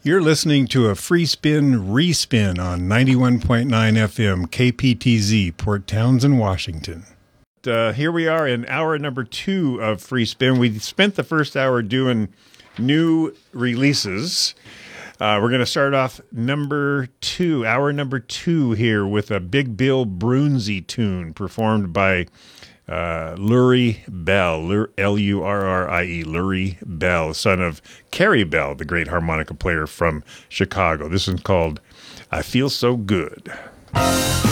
You're listening to a free spin respin on 91.9 FM KPTZ, Port Townsend, Washington. Here we are in hour number 2 of Free Spin. We spent the first hour doing new releases. We're going to start off hour number 2 here with a Big Bill Broonzy tune performed by Lurrie Bell, L-U-R-R-I-E, Lurrie Bell, son of Carrie Bell, the great harmonica player from Chicago. This one's called I Feel So Good.